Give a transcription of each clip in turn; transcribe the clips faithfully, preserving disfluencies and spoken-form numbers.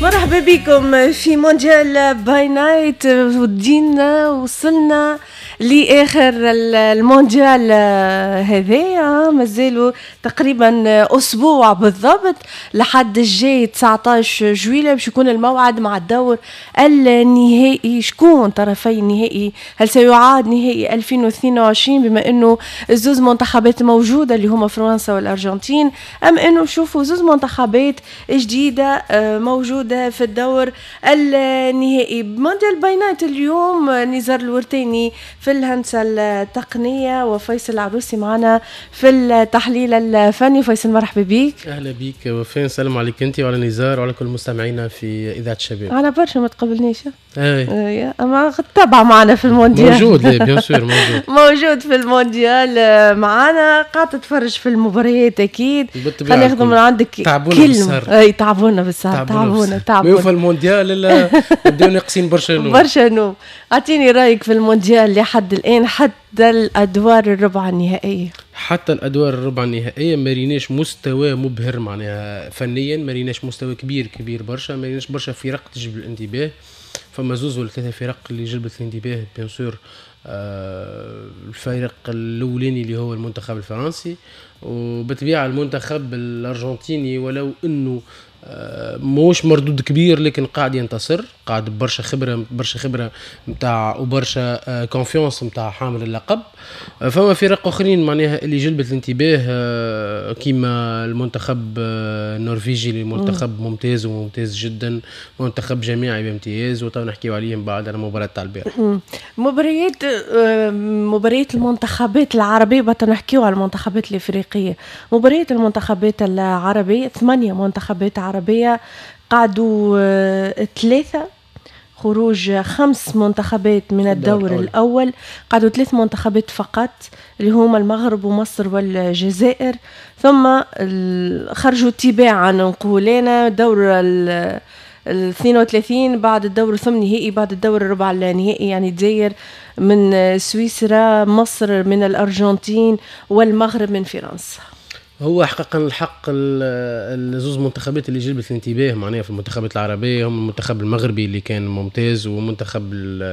مرحبا بكم في مونديال باي نايت. ودينا وصلنا لآخر المونديال هذايا، مازالوا تقريبا أسبوع بالضبط لحد الجاي تسعطاش جويلة باش يكون الموعد مع الدور النهائي. شكون طرفي النهائي؟ هل سيعاد نهائي ألفين واثنين وعشرين بما أنه زوز منتخبات موجودة اللي هما فرنسا والأرجنتين، أم أنه شوفوا زوز منتخبات جديدة موجودة في الدور النهائي؟ مونديال باي نايت اليوم نزار الورتيني في الهندسة التقنية وفيصل العروسي معنا في التحليل الفني. فيصل مرحبا بك. أهلا بك وفين، سلام عليك أنت وعلى نزار وعلى كل مستمعينا في إذاعة الشباب. على برشا ما تقبلنيش اي اما تتابع معنا في المونديال. موجود بيان سور موجود موجود في المونديال معنا، قاعد تتفرج في المباريات اكيد. خلينا ناخذ من عندك كلمه. اي تعبونا بالسهر، تعبونا تعبونا في المونديال الا بداو ناقصين برشا نوم برشا نوم. اعطيني رايك في المونديال لحد الان، حتى الادوار الربع النهائيه. حتى الادوار الربع النهائيه ما ريناش مستوى مبهر، معناها فنيا ما ريناش مستوى كبير كبير برشا، ما ريناش برشا فرق تجلب الانتباه. فما زوز ولا ثلاثه فرق اللي جلبت الانتباه بيان سور. آه الفريق الاولاني اللي هو المنتخب الفرنسي، وبالطبيعه المنتخب الارجنتيني ولو انه آه موش مردود كبير لكن قاعد ينتصر، قاعد برشا خبره برشا خبره نتاع وبرشا آه كونفيونس نتاع حامل اللقب. آه فما فرق اخرين معناها اللي جلبت الانتباه، آه كيما المنتخب آه النرويجي اللي منتخب ممتاز وممتاز جدا، منتخب جماعي بامتياز، وتو نحكيو عليهم بعد على مباراه تاع البارح. مباريات آه مباريات المنتخبات العربيه، بطل نحكيو على المنتخبات الافريقيه. مباريات المنتخبات العربيه ثمانيه منتخبات عربية، قعدوا ثلاثة خروج خمس منتخبات من الدور الأول, الأول. قعدوا ثلاث منتخبات فقط اللي هما المغرب ومصر والجزائر، ثم خرجوا تباعا نقولنا دور ال اثنين وثلاثين بعد الدور الثمن نهائي، بعد الدور الربع النهائي، يعني الجزائر من سويسرا، مصر من الأرجنتين، والمغرب من فرنسا. هو حقيقة الحق الزوز منتخبات اللي جلبت الانتباه معناها في المنتخبات العربية هم المنتخب المغربي اللي كان ممتاز، ومنتخب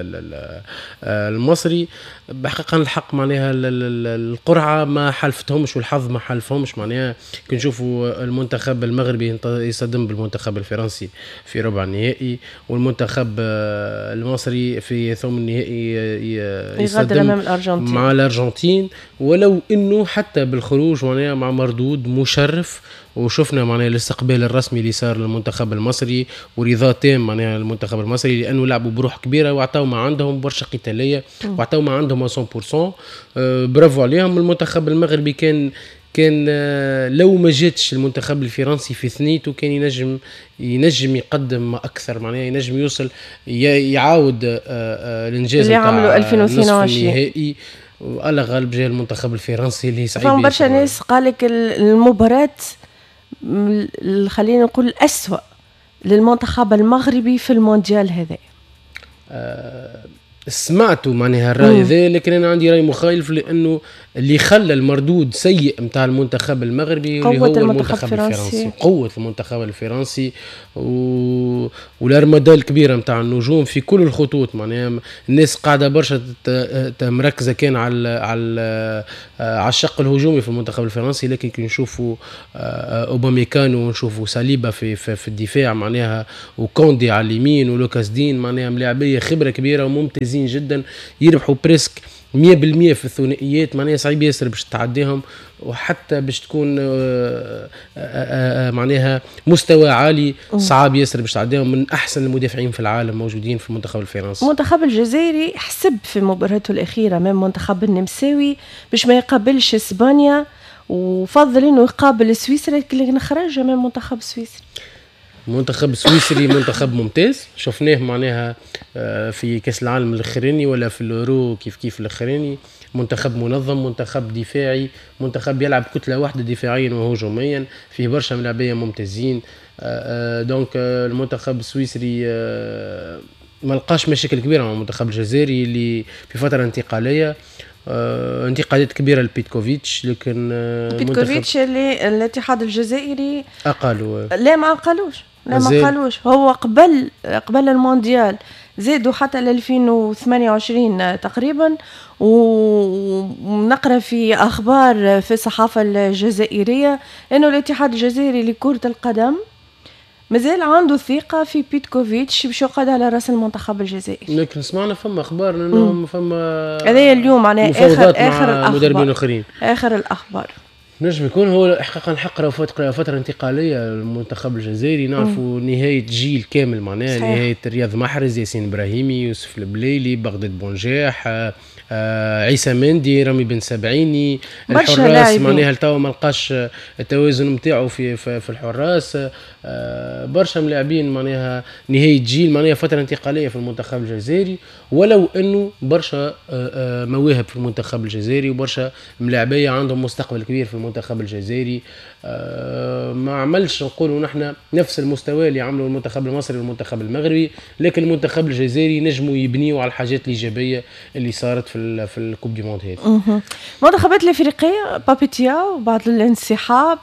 المصري بحقيقة الحق معناها القرعة ما حلفتهمش والحظ ما حلفهمش. معناها كنشوفوا المنتخب المغربي يصدم بالمنتخب الفرنسي في ربع النهائي، والمنتخب المصري في ثمن النهائي يصدم مع الأرجنتين، ولو انه حتى بالخروج معناها مع مردود مشرف. وشفنا معناها الاستقبال الرسمي اللي صار للمنتخب المصري ورضا تام معناها المنتخب المصري، لانه لعبوا بروح كبيره وعطاو ما عندهم برشا قتاليه وعطاو ما عندهم مية بالمية. أه برافو عليهم. المنتخب المغربي كان كان لو ما جاتش المنتخب الفرنسي في ثنيته كان ينجم ينجم يقدم اكثر، معناها ينجم يوصل يعاود الانجاز اللي عملوا ألفين واثنين وعشرين النهائي. وعلى غالب جاء المنتخب الفرنسي اللي صعيب. فهم برشا ناس قالك المباراة خلينا نقول الأسوأ للمنتخب المغربي في المونديال هذا. أه سمعتوا معناها الرأي ذا، لكن أنا عندي رأي مخالف، لأنه اللي خلى المردود سيء متاع المنتخب المغربي اللي هو المنتخب الفرنسي، قوة المنتخب الفرنسي و... والأرمدة الكبيرة متاع النجوم في كل الخطوط. معناها الناس قاعدة برشا مركزة كان على على على الشق الهجومي في المنتخب الفرنسي، لكن كي نشوفوا أوباميكانو ونشوفوا ساليبا في, في في الدفاع معناها، وكوندي على اليمين ولوكاس دين، معناها ملاعبية خبرة كبيرة وممتازين جدا، يربحوا بريسك مية بالمية في الثنائيات. معناها صعيب ياسر باش تعديهم، وحتى باش تكون آآ آآ معناها مستوى عالي صعب ياسر باش تعديهم. من احسن المدافعين في العالم موجودين في المنتخب الفرنسي. المنتخب الجزائري حسب في مباراته الاخيره امام منتخب النمساوي باش ما يقابلش اسبانيا، وفضل انه يقابل سويسرا لكن خرج امام منتخب سويسرا. منتخب سويسري منتخب ممتاز، شفناه معناها في كاس العالم الاخراني ولا في اليورو كيف كيف الاخراني. منتخب منظم، منتخب دفاعي، منتخب يلعب كتله واحده دفاعيا وهجوميا، فيه برشا ملاعبيه ممتازين. دونك المنتخب السويسري ما لقاش مشاكل كبيره مع المنتخب الجزائري اللي في فتره انتقاليه، آه انتقادات كبيره لبيتكوفيتش، لكن آه بيتكوفيتش اللي الاتحاد الجزائري اقالوا. لا ما اقالوش، لا ما قالوش. هو قبل قبل المونديال زادوا حتى ل ألفين وثمانية وعشرين تقريبا، ونقرا في اخبار في الصحافه الجزائريه انه الاتحاد الجزائري لكره القدم مازال عنده ثقه في بيتكوفيتش باش يقعد على راس المنتخب الجزائري. لكن سمعنا فما اخبار انه فما هذا اليوم معناها اخر اخر الاخبار مدربين اخرين اخر الاخبار. نجم يكون هو حقيقة حقرة فترة فترة انتقالية للمنتخب الجزائري. نعرفوا نهاية جيل كامل معناها، نهاية رياض محرز، ياسين إبراهيمي، يوسف البليلي، بغداد بونجاح، آه عيسى مندي، رامي بن سبعيني، الحراس معناها لتوا ما لقاش التوازن نتاعو في في الحراس. آه برشا ملاعبين معناها نهاية جيل معناها فترة انتقالية في المنتخب الجزائري، ولو انه برشا آه آه مواهب في المنتخب الجزائري وبرشا ملاعبية عندهم مستقبل كبير في المنتخب الجزائري. آه ما عملش نقولوا نحن نفس المستوى اللي عمله المنتخب المصري والمنتخب المغربي، لكن المنتخب الجزائري نجموا يبنيوا على الحاجات الإيجابية اللي صارت في في الكوب دي موند هذه. المنتخبات الافريقيه بابيتياو بعد الانسحاب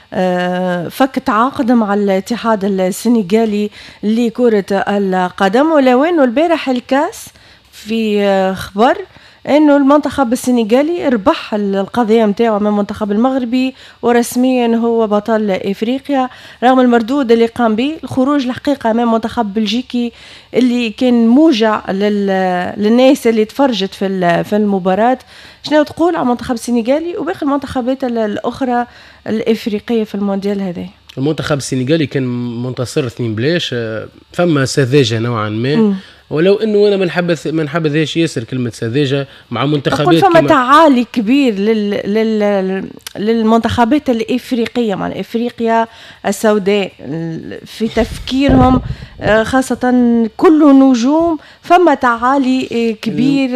آه فك تعاقد مع الاتحاد السنغالي لكرة القدم، ولو انه البارح الكاس في آه خبر انه المنتخب السنغالي ربح القضيه نتاعو من المنتخب المغربي ورسميا هو بطل افريقيا، رغم المردود اللي قام به الخروج الحقيقه امام منتخب بلجيكي اللي كان موجع للناس اللي تفرجت في في المباراه. شنو تقول على المنتخب السنغالي وباقي المنتخبات الاخرى الافريقيه في المونديال هذا؟ المنتخب السنغالي كان منتصر اثنين بلاش، فما سذاجه نوعا ما م. ولو انه انا ما نحبذ ما نحبذهاش ياسر كلمه سذاجه مع منتخبات فما تعالي كبير لل... لل... للمنتخبات الافريقيه مع افريقيا السوداء في تفكيرهم، خاصه كل نجوم، فما تعالي كبير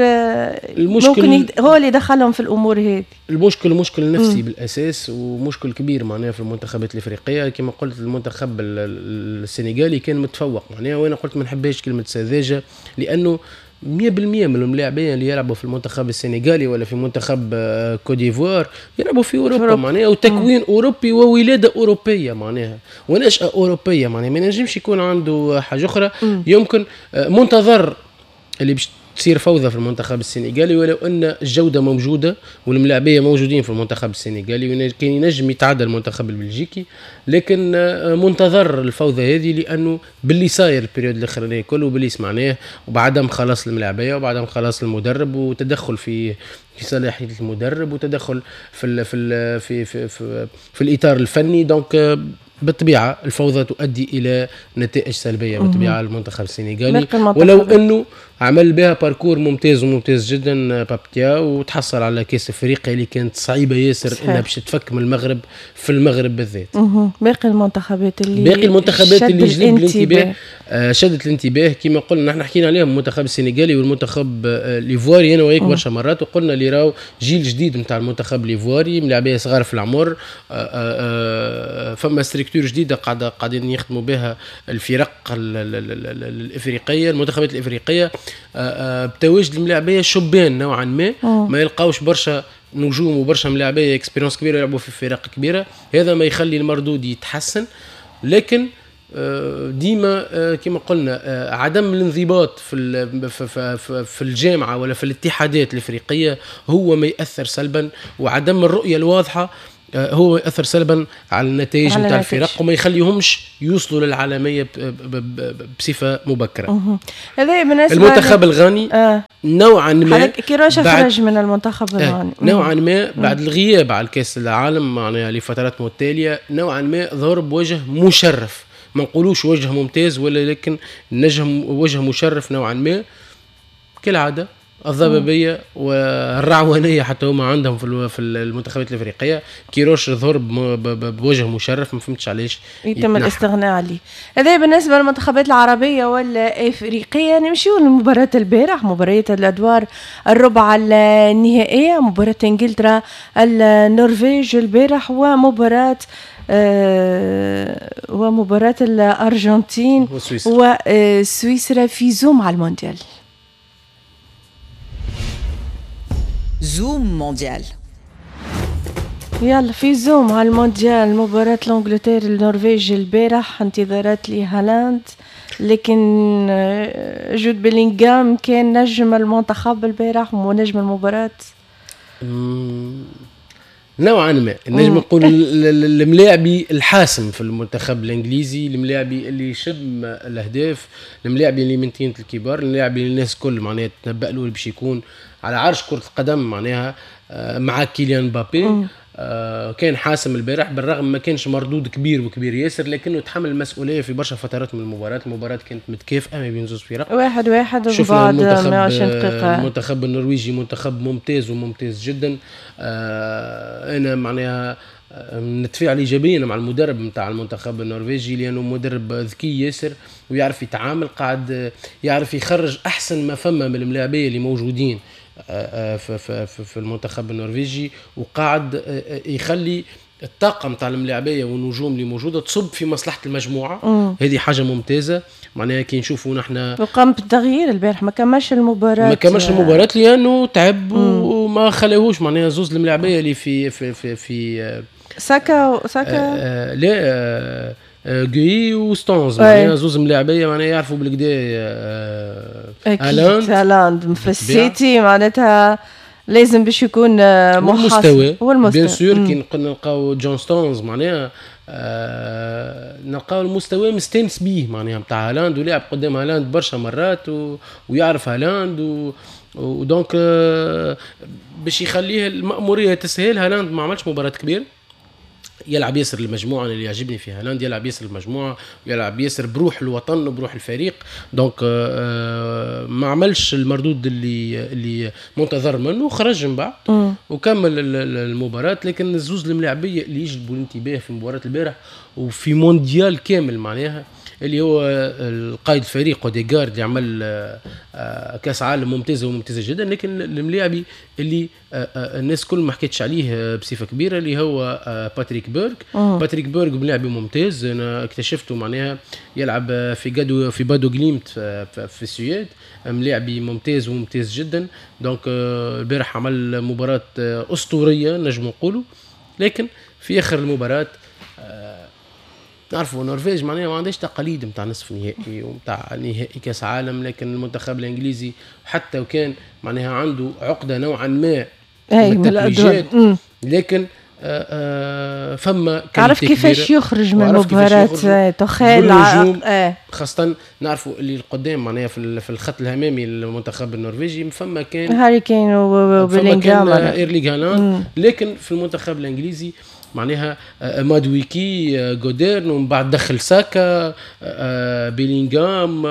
ممكن هو اللي دخلهم في الامور هذه. المشكل مشكل نفسي م. بالاساس ومشكل كبير معناها في المنتخبات الافريقيه. كما قلت المنتخب السنغالي كان متفوق معناها، وانا قلت ما نحبهاش كلمه سذاجه لانه مية بالمية من الملاعبين اللي يلعبوا في المنتخب السنغالي ولا في منتخب كوديفوار يلعبوا في اوروبا معناها، وتكوين اوروبي وولاده اوروبيه معناها ونشأة اوروبيه معناها. ما نجمش يكون عنده حاجه اخرى. يمكن منتظر اللي باش تصير فوضى في المنتخب السنغالي، ولو ان الجوده موجوده والملاعبيه موجودين في المنتخب السنغالي كان ينجم يتعدى المنتخب البلجيكي، لكن منتظر الفوضى هذه لانه باللي صاير البريود الاخرانيه كله باللي سمعناه، وبعدم خلاص الملاعبيه وبعدم خلاص المدرب وتدخل في في صلاحيه المدرب وتدخل في ال في ال في في في, في الاطار الفني. دونك بالطبيعه الفوضى تؤدي الى نتائج سلبيه بالطبيعه المنتخب السنغالي، ولو انه عمل بها باركور ممتاز وممتاز جدا بابتيا وتحصل على كاس افريقيا اللي كانت صعيبه ياسر صحيح. انها باش تفك من المغرب في المغرب بالذات. باقي المنتخبات اللي باقي المنتخبات اللي جلب الانتباه آه شدت الانتباه كما قلنا نحن حكينا عليهم المنتخب السنغالي والمنتخب آه ليفواري انا وياك برشا مرات، وقلنا اللي راهو جيل جديد نتاع المنتخب ليفواري ملاعبيه صغار في العمر. آه آه فما ستركتور جديده قاعده قاعدين يخدموا بها الفرق الافريقيه المنتخبات الافريقيه بتواجد الملاعبيه شبان نوعا ما أوه. ما يلقاوش برشا نجوم وبرشا ملاعبيه اكسبيرينس كبيره يلعبوا في فرق كبيره، هذا ما يخلي المردود يتحسن. لكن ديما كما قلنا عدم الانضباط في في الجامعه ولا في الاتحادات الافريقيه هو ما ياثر سلبا، وعدم الرؤيه الواضحه هو يأثر سلبا على النتائج نتاع الفرق وما يخليهمش يوصلوا للعالمية بصفة مبكرة. هذا بالنسبة المنتخب الغاني آه. نوعا ما كيروش خرج من المنتخب الغاني آه. نوعا ما بعد الغياب على الكاس العالم معناها لفترات متتالية نوعا ما ظهر بوجه مشرف، ما نقولوش وجه ممتاز ولا لكن نجم وجه مشرف نوعا ما كالعادة. الضبابيه والرعوانيه حتى هما عندهم في في المنتخبات الافريقيه. كيروش ظهر بوجه مشرف ما فهمتش علاش يتم الاستغناء عليه. هذا بالنسبه للمنتخبات العربيه والافريقيه. نمشيو لمباراه البارح، مباراه الادوار الربع النهائيه، مباراه انجلترا النرويج البارح ومباراه آه ومباراه الارجنتين وسويسرا في زوم على المونديال. زوم مونديال. يلا في زوم على المونديال، مباراة الانجلترا النرويج البارح، انتظارات لهالاند، لكن جود بيلينغهام كان نجم المنتخب البارح ونجم المباراة نوعا ما. نجم نقول الملاعبي الحاسم في المنتخب الانجليزي، الملاعبي اللي شم الاهداف، الملاعبي اللي من تيمة الكبار، الملاعبي اللي الناس كل معناها تنبأ له باش يكون على عرش كرة القدم معناها مع كيليان مبابي. آه كان حاسم البارح، بالرغم ما كانش مردود كبير وكبير ياسر، لكنه تحمل المسؤوليه في برشا فترات من المباراه. المباراه كانت متكافئه ما بين زوج فرق، واحد واحد وبعد مئة وعشرين دقيقه. المنتخب النرويجي منتخب ممتاز وممتاز جدا. آه انا معناها نتفاعل ايجابيا مع المدرب نتاع المنتخب النرويجي، لانه مدرب ذكي ياسر ويعرف يتعامل، قاعد يعرف يخرج احسن ما فما من الملاعبيه اللي موجودين في في في المنتخب النرويجي، وقاعد يخلي الطاقم تاع الملاعبيه والنجوم اللي موجوده تصب في مصلحه المجموعه. هذه حاجه ممتازه معناها. كي نشوفوا نحن وقام بالتغيير البارح، ما كملش المباراه ما كملش المباراه لانه تعب وما خلاهوش معناها زوز الملاعبيه اللي في في في, في ساكا ساكا آه آه لا آه جوي وستونز معناها زوز ملاعبيه معناها يعرفوا بالكدا. هالاند هالاند في السيتي معناتها لازم باش يكون محاسب والمستوى بيان سور. كي نلقاو جون ستونز معناها آه نلقاو المستوى مستانس بيه معناها نتاع هالاند، ولعب قدام هالاند برشا مرات و... ويعرف هالاند و... ودونك آه باش يخليه المأموريه تسهل. هالاند ما عملش مباراه كبيره، يلعب ياسر المجموعه اللي يعجبني في هالاند، يلعب ياسر المجموعه ويلعب ياسر بروح الوطن وبروح الفريق. دونك آه ما عملش المردود اللي اللي منتظر منه، خرج من بعد وكمل المباراه. لكن الزوز الملاعبيه اللي يجلبوا الانتباه في مباراه البارح وفي مونديال كامل معناها اللي هو القائد الفريق اوديغارد اللي عمل كاس عالم ممتازه وممتازه جدا. لكن الملاعبي اللي الناس كل ما حكيتش عليه بصفه كبيره اللي هو باتريك بيرغ. باتريك بيرغ ملاعبي ممتاز، انا اكتشفته معناها يلعب في جادو في بادو جليمت في السويد، ملاعبي ممتاز وممتاز جدا. دونك البارح عمل مباراه اسطوريه نجم نقولوا. لكن في اخر المباراه نعرفوا النرويج معناها ما عندهاش تقاليد نتاع نصف نهائي ونتاع نهائي كاس عالم، لكن المنتخب الانجليزي حتى وكان معناها عنده عقده نوعا ما من التتويجات، لكن آآ آآ فما عرف كيفاش يخرج من المباراة تخيل آه. خاصة نعرفوا اللي القدام معناها في في الخط الأمامي المنتخب النرويجي فما كان هاري كين وبيلينغهام إيرلينغ هالاند. لكن في المنتخب الإنجليزي معناها مادويكي غوديرن ومن بعد دخل ساكا بيلينغهام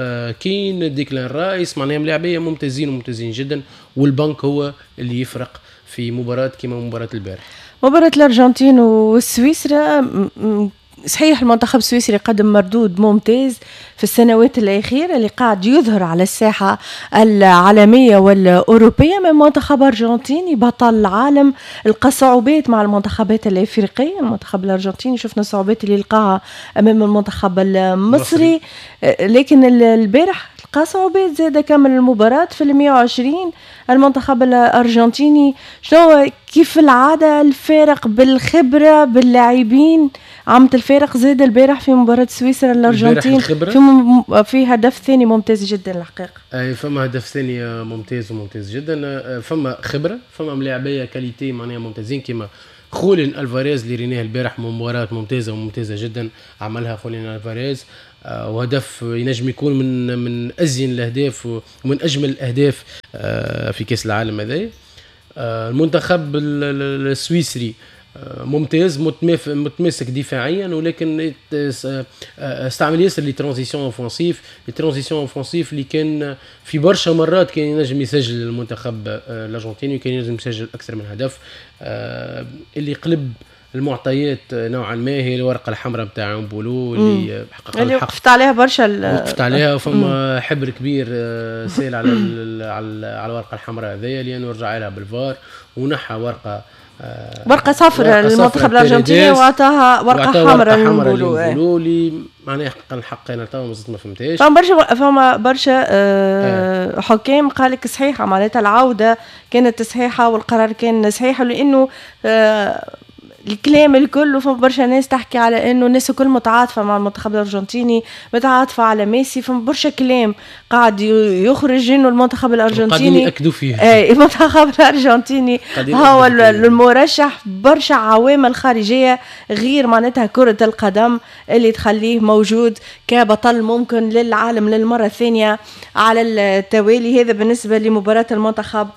كين ديكلان رايس معناها ملاعبية ممتازين وممتازين جدا. والبنك هو اللي يفرق في مباراة كما مباراة البارح. مباراة الأرجنتين والسويسرا، صحيح المنتخب السويسري قدم مردود ممتاز في السنوات الأخيرة اللي قاعد يظهر على الساحة العالمية والأوروبية، من منتخب أرجنتيني بطل العالم لقى صعوبات مع المنتخبات الأفريقية. المنتخب الأرجنتيني شفنا الصعوبات اللي لقاها أمام المنتخب المصري، لكن البارح لقى صعوبات زادة كامل المباراة في المئة وعشرين. المنتخب الأرجنتيني شنو كيف العادة الفارق بالخبرة باللاعبين عمت الفارق زاد البارح في مباراة سويسرا الأرجنتين في, مم... في هدف ثاني ممتاز جدا الحقيقة. أي فما هدف ثاني ممتاز وممتاز جدا. فما خبرة، فما ملاعبية كاليتي معناها ممتازين كما خولين ألفاريز اللي ريناه البارح مباراة ممتازة وممتازة جدا عملها خولين ألفاريز، وهدف ينجم يكون من من أزين الأهداف ومن أجمل الأهداف في كأس العالم هذا. المنتخب السويسري ممتاز متماسك دفاعيا، ولكن استعمل ياسر لي ترانزيسيون اوفنسيف لي ترانزيسيون اوفنسيف اللي كان في برشا مرات كان ينجم يسجل المنتخب الارجنتيني وكان ينجم يسجل اكثر من هدف. اللي قلب المعطيات نوعا ما هي الورقه الحمراء نتاع بولو اللي حقق اللي وقفت عليها برشا وقفت عليها وفما حبر كبير سال على على الورقه الحمراء هذيا لانه رجع لها بالفار ونحى ورقه ورقه صفراء للمنتخب الارجنتيني وعطاها ورقه حمراء نقولوا لي معناها الحق انا تو مازلت ما فهمتهاش. فما برشا فما برشا آه حكام قال لك صحيحه معناتها العوده كانت صحيحه والقرار كان صحيح لانه آه الكلام الكل فما برشا ناس تحكي على انه الناس الكل متعاطفه مع المنتخب الارجنتيني متعاطفه على ميسي فما برشا كلام قاعد يخرج انه المنتخب الارجنتيني ياكدوا فيه اي المنتخب الارجنتيني هو المرشح برشا عوامل خارجيه غير معناتها كره القدم اللي تخليه موجود كبطل ممكن للعالم للمره الثانيه على التوالي. هذا بالنسبه لمباراه المنتخب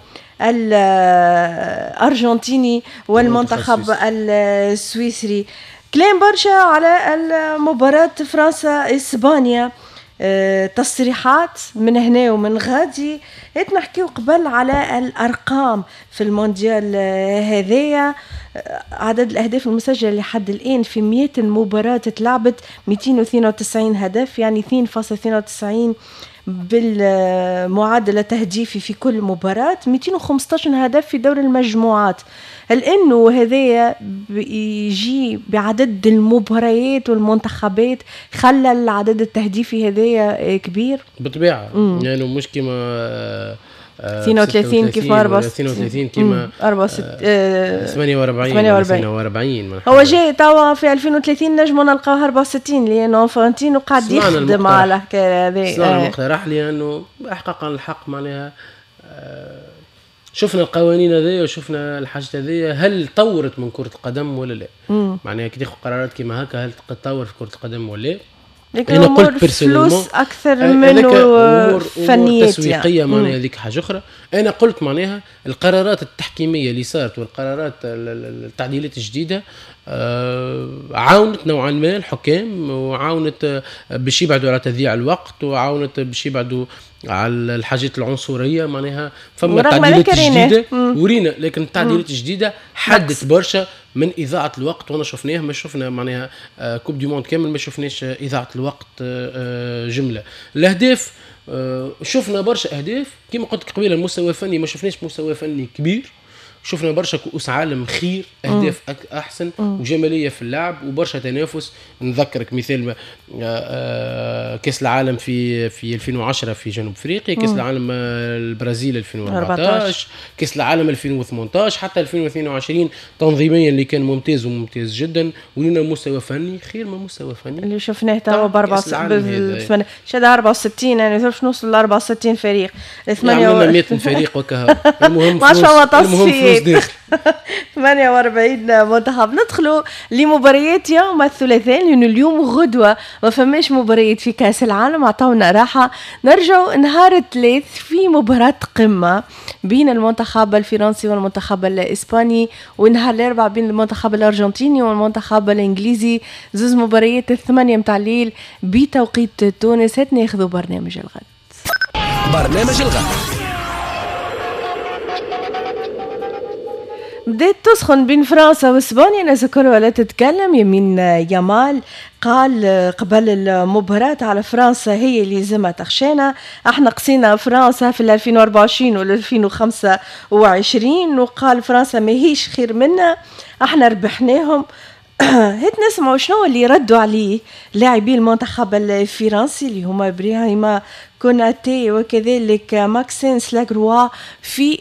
الأرجنتيني والمنتخب السويسري. كلام برشا على المباراة فرنسا إسبانيا، تصريحات من هنا ومن غادي. هيت نحكيو قبل على الأرقام في المونديال هذايا. عدد الأهداف المسجلة لحد الآن في مئة مباراة تلعبت مئتين واثنين وتسعين هدف، يعني اثنين فاصلة اثنين وتسعين بالمعادلة تهديفي في كل مباراة، مئتين وخمسة عشر هدف في دور المجموعات. هل إنه هذايا بيجي بعدد المباريات والمنتخبات خلى العدد التهديفي هذايا كبير؟ بالطبيعة يعني مش كما اثنين وثلاثين كيف أربعة اثنين وثلاثين كيما ثمانية وأربعين ثمانية وأربعين هو جاي توا في ألفين وثلاثين نجمو نلقاو أربعة وستين لأنه فانتينو قاعد يخدم على الحكاية هذه. صار المقترح لأنه إحقاقا الحق معناها شفنا القوانين هذه وشفنا الحاجات هذه هل طورت من كرة القدم ولا لا؟ معناها كي تاخذ قرارات كيما هكا هل تطور في كرة القدم ولا لا؟ أنا قلت فلوس أكثر منه فنيات تسويقية يعني. معناها هذيك حاجة أخرى. أنا قلت معناها القرارات التحكيمية اللي صارت والقرارات التعديلات الجديدة عاونت نوعا ما الحكام وعاونت باش يبعدوا على تضييع الوقت وعاونت باش يبعدوا على الحاجات العنصرية معناها فما تعديلات جديدة ورينا، لكن التعديلات الجديدة حدت برشا من إضاعة الوقت. وانا شفناه ما شفنا معناها كوب دي موند كامل ما شفناش إضاعة الوقت جملة. الأهداف شفنا برشا أهداف كما قلت قبيل، المستوى الفني ما شفناش مستوى فني كبير، شفنا برشا كؤوس عالم خير، أهداف أحسن وجمالية في اللعب وبرشا تنافس. نذكرك مثال كأس العالم في في ألفين وعشرة في جنوب أفريقيا، كأس العالم البرازيل ألفين وأربعطاش، كأس العالم ألفين وثمانطاش، حتى ألفين واثنين وعشرين تنظيميا اللي كان ممتاز وممتاز جدا، ولنا مستوى فني خير من مستوى فني اللي شفناه توا بأربعة وستين شد أربعة وستين يعني ثلاث نوصل لأربعة وستين فريق ثمانية مئة فريق وكهو. المهم فلوس المهم فلوس داخل ثمانية وأربعين منتخب. ندخلوا لمباريات يوم الثلاثاء لأنه اليوم غدوة ما فماش مباريات في كأس العالم، عطونا راحة. نرجعوا نهار الثلاث في مباراة قمة بين المنتخب الفرنسي والمنتخب الإسباني، ونهار الأربعاء بين المنتخب الأرجنتيني والمنتخب الإنجليزي، زوز مباريات الثمانية متاع الليل بتوقيت تونس. هات ناخذوا برنامج الغد. برنامج الغد بدأت تسخن بين فرنسا وإسبانيا. نذكر ولا تتكلم يمين يامال قال قبل المباراة على فرنسا هي اللي لازمها تخشانا، احنا قصينا فرنسا في ألفين وأربعة وعشرين و ألفين وخمسة وعشرين وقال فرنسا ما هيش خير منا، احنا ربحناهم. هات نسمعوا شنو اللي ردوا عليه لاعبي المنتخب الفرنسي اللي هما إبراهيم كوناتي وكذلك ماكسينس لاغروا في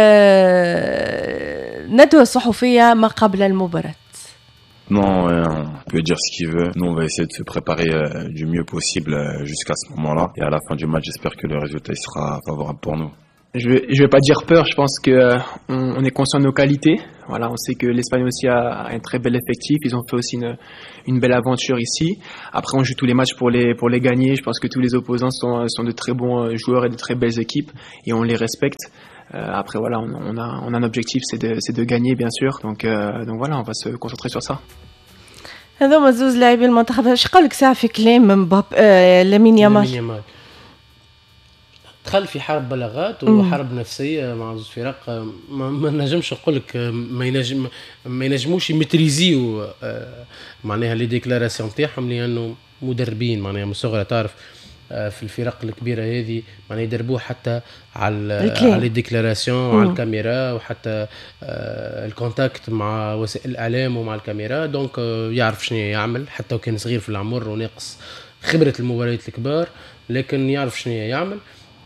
الندوة الصحفية ما قبل المباراة. Non, euh, on peut dire ce qu'il veut. Nous, on va essayer de se préparer euh, du mieux possible euh, jusqu'à ce moment-là. Et à la fin du match, j'espère que le résultat il sera favorable pour nous. Je vais, je vais pas dire peur. Je pense que euh, on, on est conscient de nos qualités. Voilà, on sait que l'Espagne aussi a un très bel effectif. Ils ont fait aussi une, une belle aventure ici. Après, on joue tous les matchs pour les pour les gagner. Je pense que tous les opposants sont sont de très bons joueurs et de très belles équipes et on les respecte. Euh, après, voilà, on, on a on a un objectif, c'est de c'est de gagner, bien sûr. Donc euh, donc voilà, on va se concentrer sur ça. هذا مزوز لاعبي المنتخب. ايش قال لك ساعه في كلام من باب آه لامين يامال؟ دخل في حرب بلاغات وحرب نفسيه مع زوج فرق ما, ما نجمش نقول لك ما ينجم ما ينجموش يمتريزيو معناها لي ديكلاراسيون تاعهم لانه مدربين معناها من صغر تعرف في الفرق الكبيره هذه معناها يدربوه حتى على على الديكلاراسيون على الكاميرا وحتى الكونتاكت مع وسائل الاعلام ومع الكاميرا. دونك يعرف شنو يعمل حتى وكان صغير في العمر وناقص خبره المباريات الكبار، لكن يعرف شنو يعمل.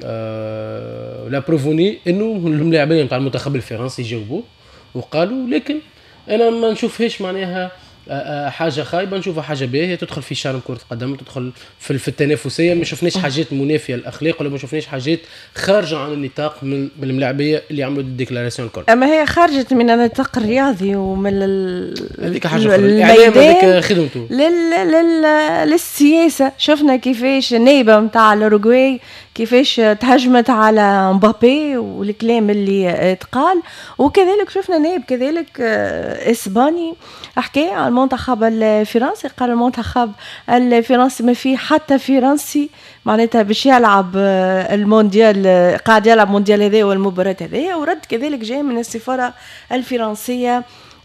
أه لا بروفوني انه الملاعبين نتاع المنتخب الفرنسي جاوبوه وقالوا، لكن انا ما نشوفهاش معناها حاجه خايبه، نشوفها حاجه باهيه تدخل في شارم كره القدم، تدخل في في التنافسيه. ما شفناش حاجات منافيه للاخلاق ولا ما شفناش حاجات خارجه عن النطاق من الملاعبيه اللي عملوا الديكلاراسيون الكل. اما هي خرجت من النطاق الرياضي ومن هذيك حاجه الاعلام هذيك خدمته لل... لل... للسياسه. شفنا كيفاش النائبه نتاع الاوروغواي كيفاش تهجمت على مبابي والكلام اللي تقال، وكذلك شفنا نائب كذلك اسباني حكى على المنتخب الفرنسي، قال المنتخب الفرنسي ما فيه حتى فرنسي معناتها باش يلعب المونديال، قاعد يلعب مونديال هذا والمباراة هذه. ورد كذلك جاء من السفارة الفرنسية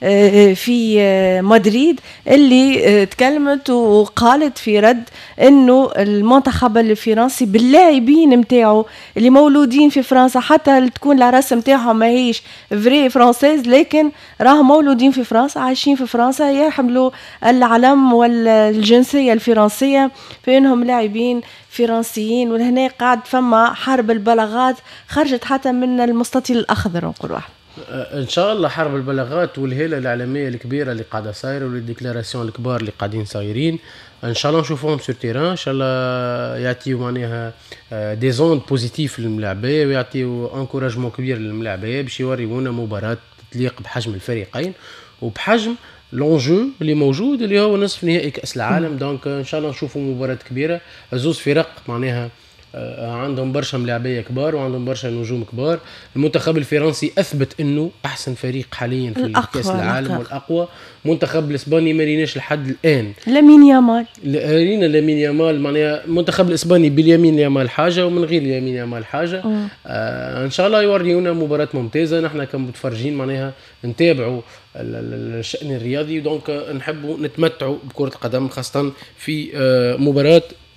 في مدريد اللي تكلمت وقالت في رد انه المنتخب الفرنسي باللاعبين متاعه اللي مولودين في فرنسا، حتى تكون الراس متاعهم ما هيش فري فرانسيز لكن راهم مولودين في فرنسا عايشين في فرنسا، يحملوا العلم والجنسية الفرنسية، فإنهم لاعبين فرنسيين. ولهنا قاعد فما حرب البلاغات خرجت حتى من المستطيل الأخضر نقول واحد. ان شاء الله حرب البلاغات والهيله الاعلاميه الكبيره اللي قاعده صايره والديكلاراسيون الكبار اللي قاعدين صايرين ان شاء الله نشوفوهم سور تيران، ان شاء الله يعطيو معناها دي زوند بوزيتيف للملاعبيه ويعطيو انكوراجمون كبير للملاعبيه باش يوريونا مباراه تليق بحجم الفريقين وبحجم لونجو اللي موجود اللي هو نصف نهائي كاس العالم. دونك ان شاء الله نشوفوا مباراه كبيره، زوز فرق معناها عندهم برشا ملاعبيه كبار وعندهم برشا نجوم كبار. المنتخب الفرنسي اثبت انه احسن فريق حاليا في كاس العالم الأقوى. والاقوى. منتخب الاسباني ما ريناش لحد الان لامين يامال، رينا لامين يامال معناها المنتخب الاسباني باليمين يامال حاجه ومن غير اليمين يامال حاجه. آه ان شاء الله يوريونا مباراه ممتازه، نحن كمتفرجين معناها نتابعوا الشأن الرياضي، دونك نحبوا نتمتعوا بكره القدم خاصه في آه مباراه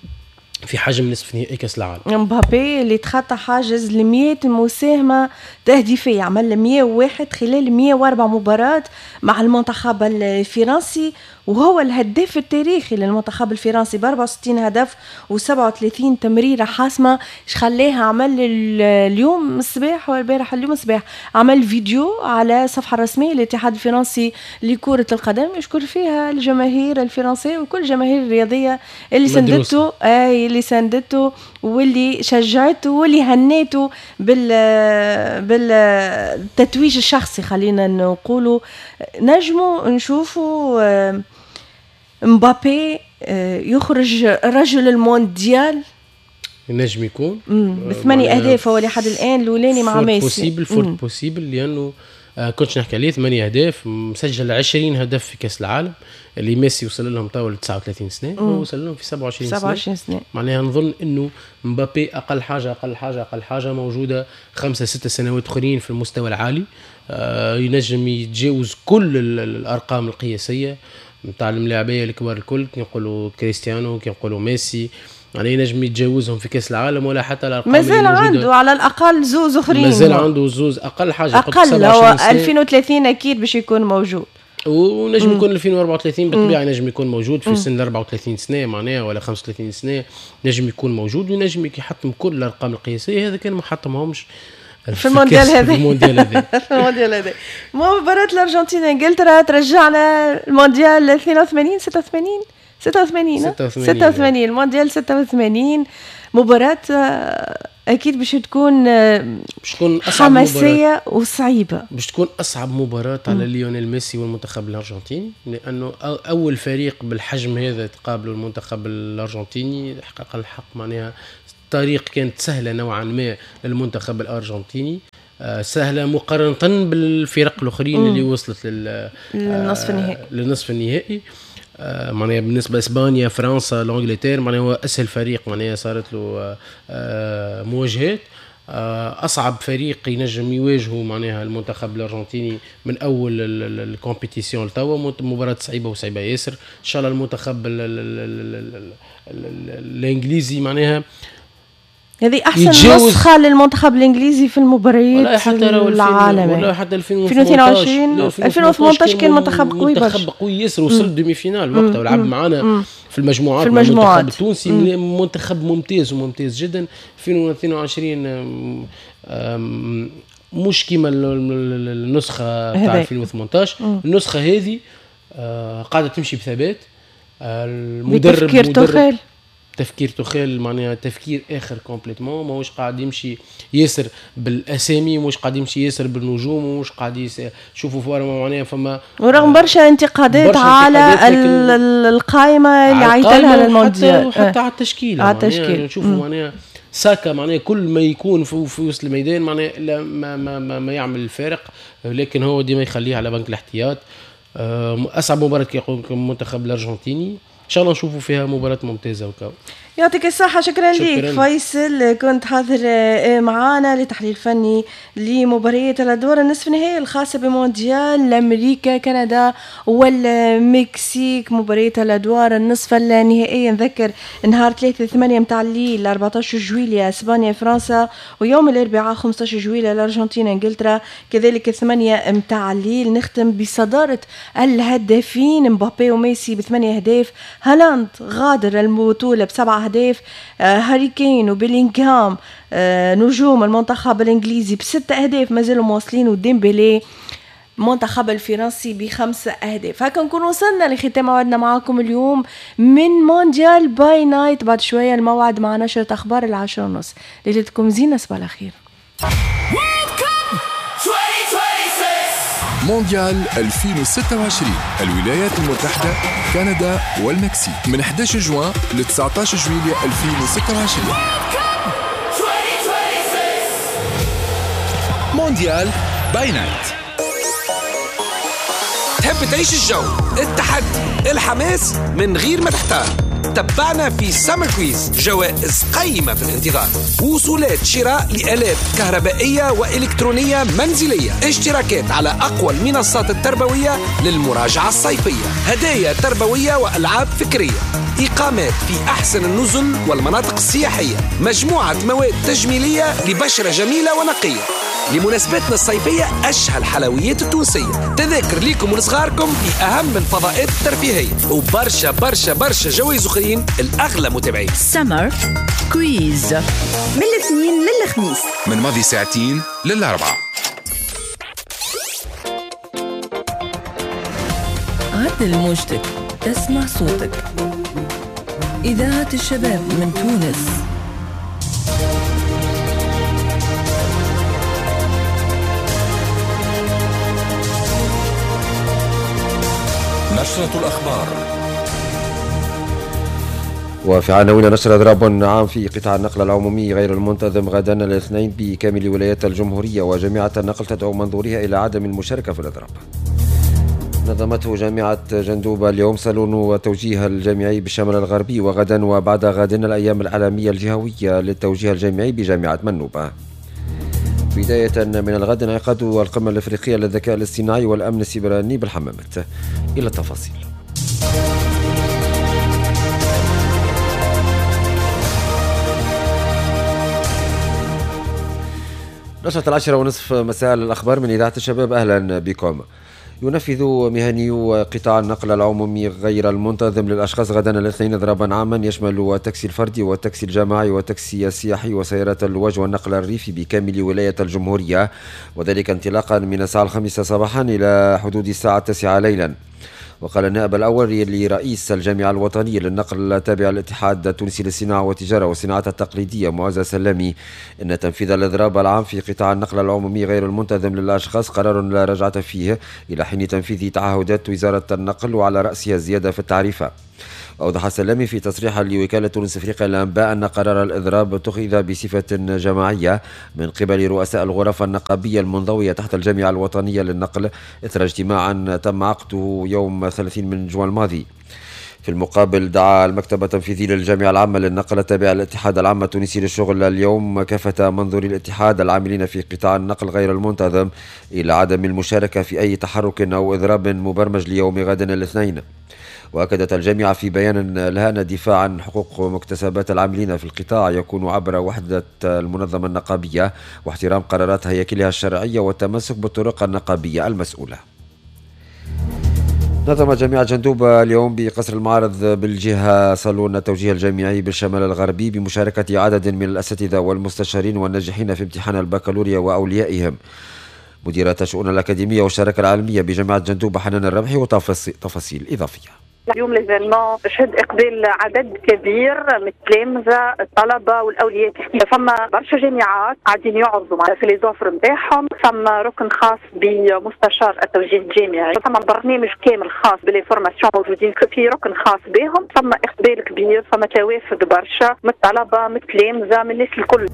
في حجم نصف نهائي كاس العالم. مبابي اللي تخطى حاجز ل مية مساهمه تهديفيه، عمل مية وواحد خلال مية وأربعة مباريات مع المنتخب الفرنسي، وهو الهداف التاريخي للمنتخب الفرنسي ب أربعة وستين هدف وسبعة وثلاثين تمريره حاسمه. ايش خلاه عمل اليوم الصباح والبارح اليوم الصباح عمل فيديو على الصفحه الرسميه للاتحاد الفرنسي لكره القدم يشكر فيها الجماهير الفرنسيه وكل الجماهير الرياضيه اللي ساندته اي اللي ساندته واللي شجعته واللي هنيته بال بالتتويج الشخصي. خلينا نقولوا نجموا نشوفوا مبابي يخرج رجل المونديال نجم يكون بثمانية أهداف هو لحد الآن الأولاني مع ميسي. بوسيبل فورت بوسيبل لأنه آه كنتش نحكي عليه ثمانية أهداف، مسجل عشرين هدف في كأس العالم اللي ميسي وصل لهم طول تسعة وثلاثين سنة ووصل لهم في سبعة وعشرين سنة. سبعة وعشرين سنة معناها نظن إنه مبابي أقل حاجة أقل حاجة أقل حاجة موجودة خمسة ستة سنوات أخرين في المستوى العالي. آه ينجم يتجاوز كل الأرقام القياسية متاع الملاعبيه الكبار الكل، كيقولوا كريستيانو كيقولوا ميسي، يعني ينجم يتجاوزهم في كاس العالم ولا حتى الارقام مازال عنده على الاقل زوز اخرين، مازال عنده زوز اقل حاجه اقل هو ألفين وثلاثين اكيد باش يكون موجود، ونجم يكون ألفين وأربعة وثلاثين بالطبيعه نجم يكون موجود في سن أربعة وثلاثين سنه معناها ولا خمسة وثلاثين سنه نجم يكون موجود ونجم يحطم كل الارقام القياسيه. هذا كان ما حطمهمش في المونديال هذا في المونديال هذا في المونديال هذا مباراة الأرجنتين انجلترا ترجعنا المونديال اثنين وثمانين ستة وثمانين ستة وثمانين ستة وثمانين المونديال ستة وثمانين. مباراة أكيد باش تكون باش تكون حماسية وصعيبة، باش تكون أصعب مباراة على ليونيل ميسي والمنتخب الأرجنتيني، لأنه أول فريق بالحجم هذا تقابله المنتخب الأرجنتيني. حقيقة الحق معناها الطريق كانت سهلة نوعا ما للمنتخب الأرجنتيني، سهلة مقارنة بالفرق الأخرين اللي وصلت للنصف النهائي للنصف النهائي معناها بالنسبة لإسبانيا فرنسا لإنجلترا معناها هو أسهل فريق معناها صارت له مواجهات. أصعب فريق ينجم يواجهه معناها المنتخب الأرجنتيني من أول الكومبيتيسيون لتوا، مباراة صعيبة وصعيبة ياسر. إن شاء الله المنتخب الإنجليزي معناها هذه أحسن نسخة للمنتخب الإنجليزي في المباريات العالمية. ولا حتى ألفين واثنين وعشرين ألفين وثمانية عشر كان منتخب قوي برشا، منتخب قوي ياسر، وصل دومي فينال وقتها ولعب معنا في المجموعات. في المجموعات المنتخب التونسي منتخب ممتاز وممتاز جدا. ألفين واثنين وعشرين مش كيما النسخة تاع ألفين وثمانية عشر. النسخة هذه قاعدة تمشي بثبات. المدرب تفكير توخيل تفكير توخيل معناها تفكير اخر كومبليتمون، ماهوش قاعد يمشي ياسر بالاسامي، مش قاعد يمشي ياسر بالنجوم، مش قاعد يشوفوا فورما معناها فما. ورغم برشا انتقادات برشا على انتقادات القائمه اللي عيطلها للمونديال وحتى على التشكيله على التشكيل. نشوفوا معناها ساكا معناها كل ما يكون في, في وسط الميدان معناها ما, ما, ما, ما يعمل الفارق، لكن هو ديما يخليه على بنك الاحتياط. اصعب مباراه كيقوم المنتخب الارجنتيني، ان شاء الله نشوفوا فيها مباراه ممتازه وكاو. يعطيك الصحة. شكرا, شكرا لك فيصل، كنت حاضر معانا لتحليل فني لمباريات الأدوار النصف النهائي الخاصة بمونديال أمريكا كندا والمكسيك. مباريات الأدوار النصف النهائي نذكر نهار ثلاثة ثمانية متاع الليل أربعة عشر جويلية اسبانيا فرنسا، ويوم الأربعاء خمسة عشر جويلية الأرجنتين انجلترا كذلك ثمانية متاع الليل. نختم بصدارة الهدافين مبابي وميسي بثمانية أهداف، هالاند غادر البطولة بسبعة أهداف، آه هاري كين وبيلينغهام آه نجوم المنتخب الإنجليزي بست أهداف مازالوا مواصلين، وديمبلي منتخب الفرنسي بخمسة أهداف. هكا نكون وصلنا لختام موعدنا معاكم اليوم من مونديال باي نايت. بعد شوية الموعد مع نشرة أخبار العشرة ونص. ليلتكم زينة، صباح الخير. مونديال ألفين وستة وعشرين الولايات المتحدة كندا والمكسيك من أحد عشر جوان ل تسعة عشر جويلية ألفين وستة وعشرين. مونديال باي نايت. تحب تعيش الجو، التحدي، الحماس من غير ما تحتار؟ تابعنا في سامر كويز، جوائز قيمة في الانتظار، وصولات شراء لآلات كهربائية وإلكترونية منزلية، اشتراكات على أقوى المنصات التربوية للمراجعة الصيفية، هدايا تربوية وألعاب فكرية، إقامات في أحسن النزل والمناطق السياحية، مجموعة مواد تجميلية لبشرة جميلة ونقية. لمناسباتنا الصيفية أشهى الحلويات التونسية، تذاكر ليكم ولصغاركم في أهم الفضاءات الترفيهية، وبرشا برشا برشا جوائز أخرين الأغلى متابعين. سمر كويز من الاثنين للخميس من ماضي ساعتين للأربعة. عدل موجتك، تسمع صوتك. إذاعة الشباب من تونس. نشرة الأخبار. وفي عناوين نشر إضراب عام في قطاع النقل العمومي غير المنتظم غدا الاثنين بكامل ولايات الجمهورية، وجامعة النقل تدعو منظورها إلى عدم المشاركة في الإضراب. نظمته جامعة جندوبة اليوم صالون وتوجيه الجامعي بالشمال الغربي، وغدا وبعد غد الأيام العالمية الجهوية للتوجيه الجامعي بجامعة منوبة. بداية من الغد انعقاد القمة الأفريقية للذكاء الاصطناعي والأمن السيبراني بالحمامات. إلى التفاصيل. نشرة العشرة ونصف مساء الأخبار من إذاعة الشباب، أهلا بكم. ينفذ مهنيو قطاع النقل العمومي غير المنتظم للأشخاص غدا الاثنين إضرابا عاما يشمل التاكسي الفردي والتاكسي الجماعي والتاكسي السياحي وسيارات اللواج والنقل الريفي بكامل ولاية الجمهورية، وذلك انطلاقا من الساعة الخامسة صباحا إلى حدود الساعة التاسعة ليلا. وقال النائب الأول لرئيس الجامعة الوطنية للنقل التابع للاتحاد التونسي للصناعة والتجارة والصناعات التقليدية معز سلامي إن تنفيذ الإضراب العام في قطاع النقل العمومي غير المنتظم للأشخاص قرار لا رجعة فيه إلى حين تنفيذ تعهدات وزارة النقل وعلى رأسها الزيادة في التعريفة. أوضح سلامي في تصريح لوكالة تونس أفريقيا للأنباء أن قرار الإضراب اتخذ بصفة جماعية من قبل رؤساء الغرف النقابية المنضوية تحت الجامعة الوطنية للنقل إثر اجتماع تم عقده يوم ثلاثين من جوان الماضي. في المقابل دعا المكتب التنفيذي للجامعة العامة للنقل التابع للاتحاد العام التونسي للشغل اليوم كافة منظوري الاتحاد العاملين في قطاع النقل غير المنتظم إلى عدم المشاركة في أي تحرك أو إضراب مبرمج ليوم غد الاثنين. وأكدت الجامعة في بيان لها أن الدفاع عن حقوق مكتسبات العاملين في القطاع يكون عبر وحدة المنظمة النقابية واحترام قرارات هياكلها الشرعية والتمسك بالطرق النقابية المسؤولة. نظم جامعة جندوبة اليوم بقصر المعارض بالجهة صالون التوجيه الجامعي بالشمال الغربي بمشاركة عدد من الأساتذة والمستشارين والناجحين في امتحان البكالوريا وأوليائهم. مديرة الشؤون الأكاديمية والشراكة العالمية بجامعة جندوبة حنان الربحي وتفاصيل إضافية. اليوم ليفينمون شهد اقبال عدد كبير من التلامذه الطلبه والاولياء. فما برشا جامعات قاعدين يعرضوا في لي زوفر نتاعهم، فما ركن خاص بمستشار التوجيه الجامعي، فما برنامج كامل خاص بلي فورماسيون موجودين في ركن خاص بهم. فما اقبال كبير، فما توافد برشا من الطلبه من التلامذه من الناس الكل.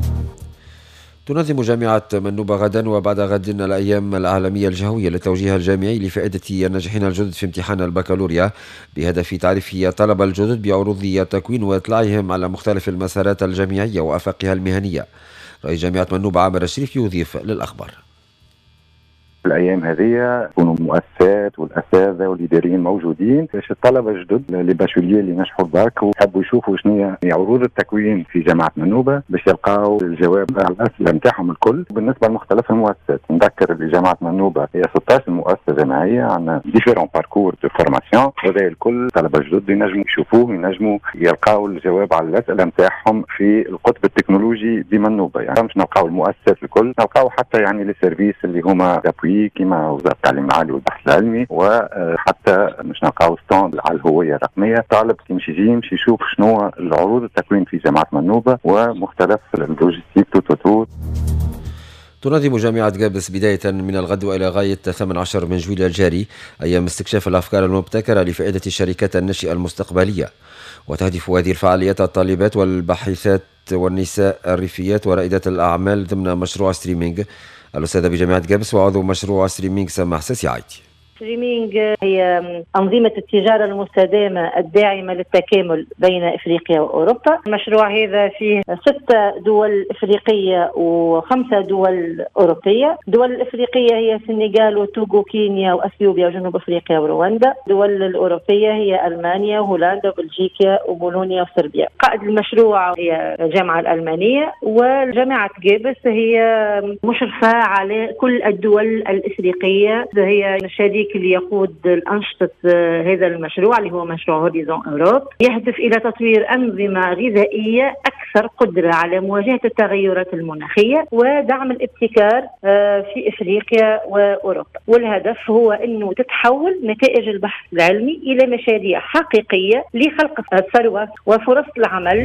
تنظم جامعة منوبة غدا وبعد غد الأيام العالمية الجهوية للتوجيه الجامعي لفائدة الناجحين الجدد في امتحان البكالوريا بهدف تعريف الطلبة الجدد بعروض التكوين وإطلاعهم على مختلف المسارات الجامعية وآفاقها المهنية. رئيس جامعة منوبة عامر الشريف يضيف للأخبار. الايام هذه يكونوا المؤسسات والاساتذه والاداريين موجودين باش الطلبه الجدد لي باشوليي اللي نجحوا الباك ويحبوا يشوفوا شنو هي عروض التكوين في جامعه منوبه باش يلقاو الجواب على الاسئله نتاعهم الكل. بالنسبه لمختلف المؤسسات نذكر اللي جامعه منوبه هي ستة عشر مؤسسه جامعيه، عندنا ديفيرون باركور دو فورماسيون، وهذا الكل طلبه جدد ينجموا يشوفوه ينجموا يلقاو الجواب على الاسئله نتاعهم في القطب التكنولوجي بمنوبه. يعني مش نلقاو المؤسسات الكل، نلقاو حتى يعني لي سيرفيس اللي هما كما وزارة التعليم العالي والبحث العلمي، وحتى مش نلقاو ستاند على الهوية الرقمية. طالب كيمشي يجي يمشي يشوف شنو العروض التكوين في جامعة منوبة ومختلف اللوجستيك تو تو تو. تنظم جامعة قابس بداية من الغد وإلى غاية ثمانية عشر من جويلية الجاري أيام استكشاف الأفكار المبتكرة لفائدة الشركات الناشئة المستقبلية. وتهدف هذه الفعاليات الطالبات والباحثات والنساء الريفيات ورائدات الأعمال ضمن مشروع ستريمينج. الأستاذة بجامعة قابس وعضو مشروع ستريمينج سماح ساسي عايتي. ستريمينج هي أنظمة التجارة المستدامة الداعمة للتكامل بين إفريقيا وأوروبا. المشروع هذا فيه ستة دول إفريقية وخمسة دول أوروبية. الدول الإفريقية هي السنغال وتوغو كينيا وأثيوبيا وجنوب أفريقيا ورواندا. الدول الأوروبية هي ألمانيا وهولندا وبلجيكا وبولونيا وصربيا. قائد المشروع هي الجامعة الألمانية، وجامعة قابس هي مشرفة على كل الدول الإفريقية. هي شريك اللي يقود الأنشطة هذا المشروع اللي هو مشروع هوريزون أوروب، يهدف إلى تطوير أنظمة غذائية أكثر قدرة على مواجهة التغيرات المناخية ودعم الابتكار في إفريقيا وأوروبا. والهدف هو أنه تتحول نتائج البحث العلمي إلى مشاريع حقيقية لخلق ثروة وفرص العمل.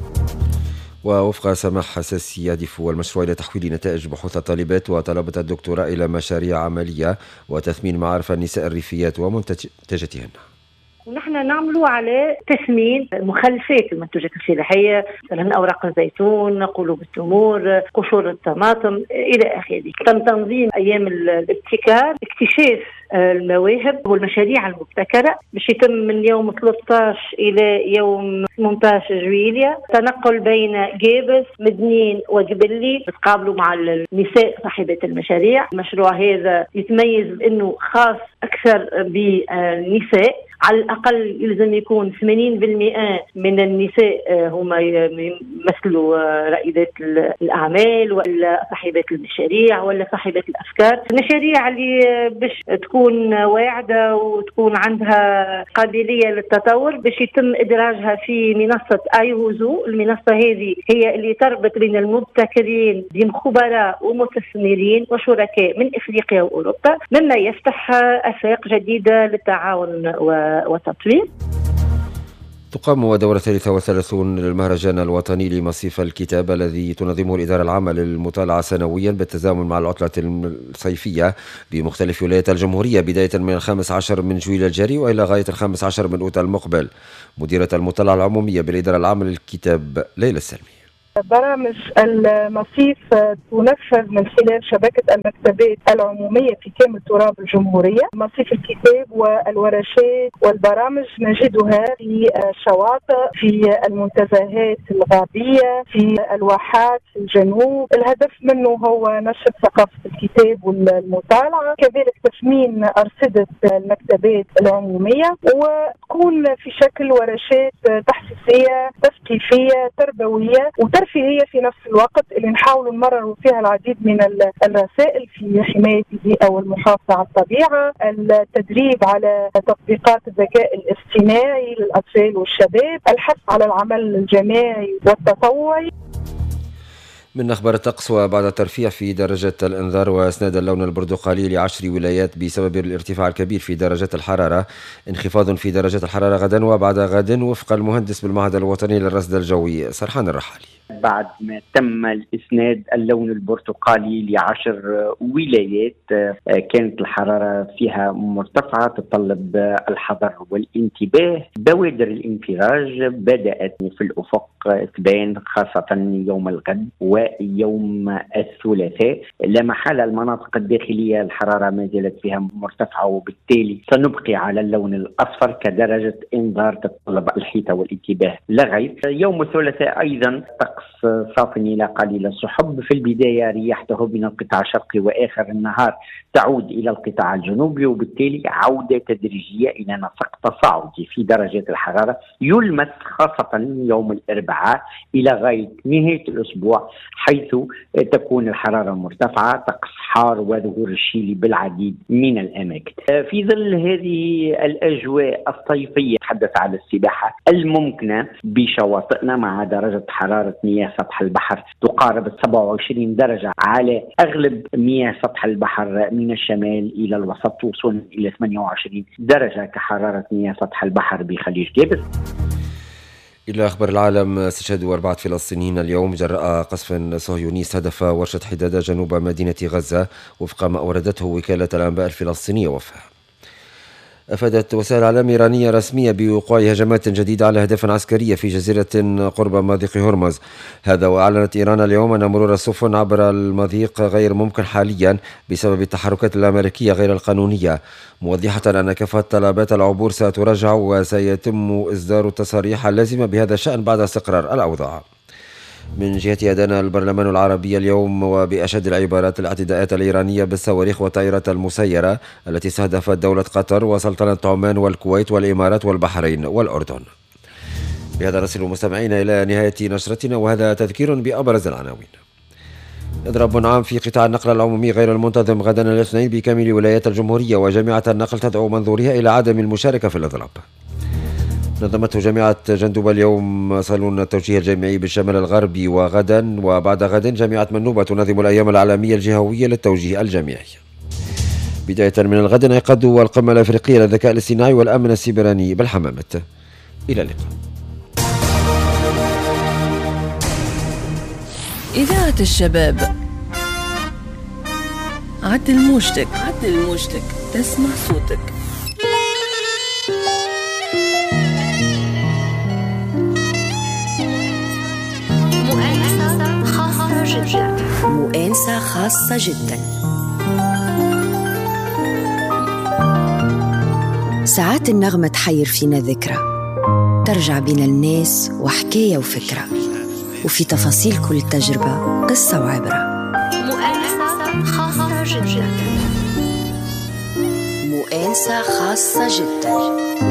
ووفق سماح حساسي يهدف المشروع إلى تحويل نتائج بحوث الطالبات وطلبة الدكتوراه إلى مشاريع عملية وتثمين معارف النساء الريفيات ومنتجاتهن. ونحن نعملوا على تثمين مخلفات المنتوجات الفلاحية، مثلا أوراق الزيتون، قلوب التمور، قشور الطماطم إلى آخره. تم تنظيم أيام الابتكار، اكتشاف المواهب والمشاريع المبتكرة باش يتم من يوم ثلاثة عشر إلى يوم ثمانية عشر جويلية. تنقل بين قابس، مدنين وجبلي، بتقابلوا مع النساء صاحبات المشاريع. المشروع هذا يتميز بأنه خاص أكثر بالنساء، على الأقل يلزم يكون ثمانين بالمئة من النساء هم يمثلوا رائدات الأعمال ولا صاحبات المشاريع ولا صاحبات الأفكار. المشاريع اللي باش تكون واعدة وتكون عندها قابلية للتطور باش يتم إدراجها في منصة آيوزو. المنصة هذه هي اللي تربط بين المبتكرين بين خبراء ومستثمرين وشركاء من إفريقيا وأوروبا، مما يفتح آفاق جديدة للتعاون وتطوير. تقام دورة ثالثة وثلاثون للمهرجان الوطني لمصيف الكتاب الذي تنظمه الإدارة العامة للمطالعة سنويا بالتزامن مع العطلة الصيفية بمختلف ولايات الجمهورية بداية من الخامس عشر من جويلية الجاري وإلى غاية الخامس عشر من أوت المقبل. مديرة المطالعة العمومية بالإدارة العامة للكتاب ليلى السلمي. برامج المصيف تنفذ من خلال شبكة المكتبات العمومية في كامل تراب الجمهورية. مصيف الكتاب والورشات والبرامج نجدها في الشواطئ، في المنتزهات الغابية، في الواحات في الجنوب. الهدف منه هو نشر ثقافة الكتاب والمطالعة، كذلك تثمين أرصدة المكتبات العمومية، وتكون في شكل ورشات تحسيسية تثقيفية تربوية وترفيهية في نفس الوقت، اللي نحاول نمرر فيها العديد من الرسائل في حماية البيئة والمحافظة على الطبيعة، التدريب على تطبيقات الذكاء الاصطناعي للأطفال والشباب، الحث على العمل الجماعي والتطوعي. من أخبار الطقس، وبعد الترفيع في درجة الإنذار وإسناد اللون البرتقالي لعشر ولايات بسبب الارتفاع الكبير في درجات الحرارة، انخفاض في درجات الحرارة غدا وبعد غد وفق المهندس بالمعهد الوطني للرصد الجوي سرحان الرحالي. بعد ما تم الإسناد اللون البرتقالي لعشر ولايات كانت الحرارة فيها مرتفعة تتطلب الحذر والانتباه. بوادر الانفراج بدأت في الأفق تبان خاصة يوم الغد ويوم الثلاثاء. لا محالة المناطق الداخلية الحرارة ما زالت فيها مرتفعة، وبالتالي سنبقي على اللون الأصفر كدرجة إنذار تتطلب الحيطة والانتباه لا غير. يوم الثلاثاء أيضا طقس صافٍ إلى قليل السحب. في البداية رياح تهب من القطاع الشرقي، وآخر النهار تعود إلى القطاع الجنوبي، وبالتالي عودة تدريجية إلى نسق تصاعدي في درجات الحرارة يلمس خاصة يوم الأربعاء إلى غاية نهاية الأسبوع، حيث تكون الحرارة مرتفعة، طقس حار وظهور الشيلي بالعديد من الأماكن. في ظل هذه الأجواء الصيفية تحدث على السباحة الممكنة بشواطئنا مع درجة حرارة مياه سطح البحر تقارب سبعة وعشرين درجة على أغلب مياه سطح البحر من الشمال إلى الوسط، وصولا إلى ثمانية وعشرين درجة كحرارة مياه سطح البحر بخليج جابس. إلى أخبار العالم، استشهاد أربعة فلسطينيين اليوم جراء قصف صهيوني استهدف ورشة حدادة جنوب مدينة غزة وفق ما أوردته وكالة الأنباء الفلسطينية وفاء. أفادت وسائل إعلام إيرانية رسمية بوقوع هجمات جديدة على أهداف عسكرية في جزيرة قرب مضيق هرمز. هذا وأعلنت إيران اليوم أن مرور السفن عبر المضيق غير ممكن حاليا بسبب التحركات الأمريكية غير القانونية، موضحة أن كافة طلبات العبور سترجع وسيتم إصدار التصاريح اللازمة بهذا الشأن بعد استقرار الأوضاع. من جهة أدان البرلمان العربي اليوم وبأشد العبارات الاعتداءات الإيرانية بالصواريخ والطائرات المسيرة التي استهدفت دولة قطر وسلطنة عمان والكويت والإمارات والبحرين والأردن. بهذا نصل مستمعين إلى نهاية نشرتنا، وهذا تذكير بأبرز العناوين. إضراب عام في قطاع النقل العمومي غير المنتظم غدا الاثنين بكامل ولايات الجمهورية، وجامعة النقل تدعو منظورها إلى عدم المشاركة في الإضراب. نظمته جامعة جندوبة اليوم صالون التوجيه الجامعي بالشمال الغربي، وغدا وبعد غد جامعة منوبة تنظم الأيام العالمية الجهوية للتوجيه الجامعي. بداية من الغد انعقاد القمة الأفريقية للذكاء الاصطناعي والأمن السيبراني بالحمامة. إلى اللقاء. إذاعة الشباب، عدل موجتك عدل موجتك تسمع صوتك. مؤانسة خاصة جدا. ساعات النغمة تحير فينا ذكرى، ترجع بين الناس وحكاية وفكرة، وفي تفاصيل كل تجربة قصة وعبرة. مؤانسة خاصة جدا. مؤانسة خاصة جدا.